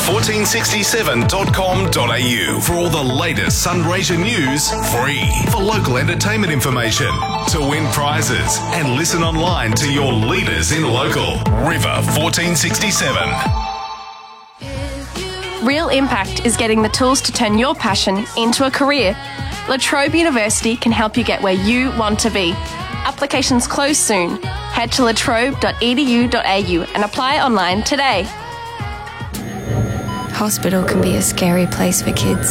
river1467.com.au for all the latest Sunraysia news, free. For local entertainment information, to win prizes, and listen online to your leaders in local. River 1467. Real Impact is getting the tools to turn your passion into a career. La Trobe University can help you get where you want to be. Applications close soon. Head to latrobe.edu.au and apply online today. Hospital can be a scary place for kids.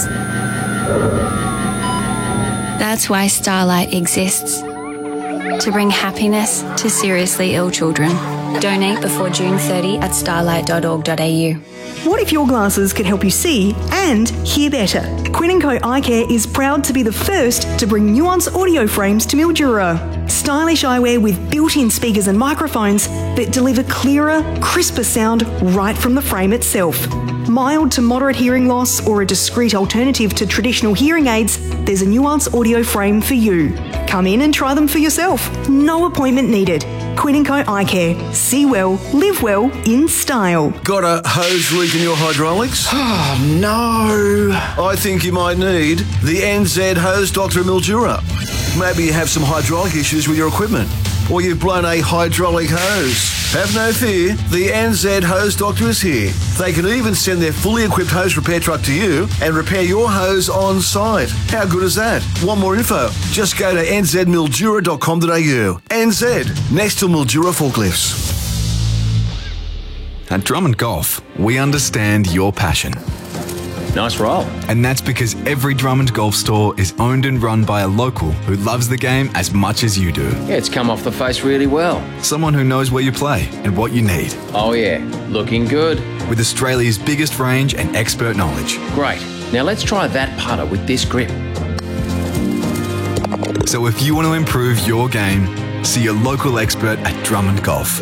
That's why Starlight exists. To bring happiness to seriously ill children. Donate before June 30 at starlight.org.au. What if your glasses could help you see and hear better? Quinn & Co Eye Care is proud to be the first to bring Nuance audio frames to Mildura. Stylish eyewear with built-in speakers and microphones that deliver clearer, crisper sound right from the frame itself. Mild to moderate hearing loss or a discreet alternative to traditional hearing aids, there's a Nuance audio frame for you. Come in and try them for yourself. No appointment needed. Quinn & Co Eye Care. See well, live well, in style. Got a hose leak in your hydraulics? Oh, no. I think you might need the NZ Hose Doctor Mildura. Maybe you have some hydraulic issues with your equipment, or you've blown a hydraulic hose. Have no fear, the NZ Hose Doctor is here. They can even send their fully equipped hose repair truck to you and repair your hose on site. How good is that? Want more info? Just go to nzmildura.com.au. NZ, next to Mildura forklifts. At Drummond Golf, we understand your passion. Nice roll. And that's because every Drummond Golf store is owned and run by a local who loves the game as much as you do. Yeah, it's come off the face really well. Someone who knows where you play and what you need. Oh yeah, looking good. With Australia's biggest range and expert knowledge. Great. Now let's try that putter with this grip. So if you want to improve your game, see your local expert at Drummond Golf.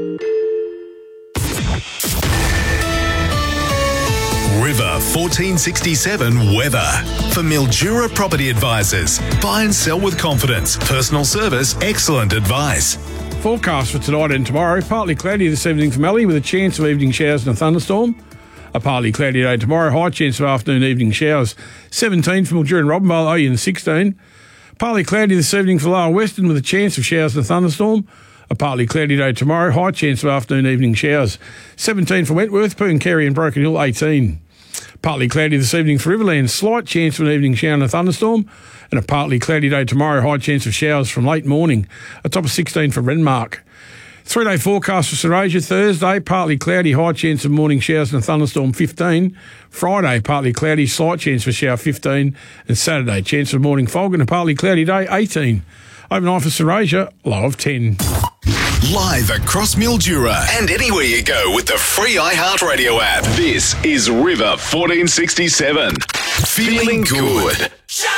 River 1467 weather. For Mildura Property Advisors. Buy and sell with confidence. Personal service, excellent advice. Forecast for tonight and tomorrow. Partly cloudy this evening for Mallee with a chance of evening showers and a thunderstorm. A partly cloudy day tomorrow. High chance of afternoon evening showers. 17 for Mildura and Robinvale. Oyen 16. Partly cloudy this evening for Lower Western with a chance of showers and a thunderstorm. A partly cloudy day tomorrow. High chance of afternoon evening showers. 17 for Wentworth, Pooncarry and Broken Hill 18. Partly cloudy this evening for Riverland. Slight chance of an evening shower and a thunderstorm. And a partly cloudy day tomorrow. High chance of showers from late morning. A top of 16 for Renmark. 3-day forecast for St Asia. Thursday, partly cloudy. High chance of morning showers and a thunderstorm 15. Friday, partly cloudy. Slight chance for shower 15. And Saturday, chance of morning fog and a partly cloudy day 18. Overnight for St Asia, low of 10. Live across Mildura and anywhere you go with the free iHeartRadio app. This is River 1467. Feeling good.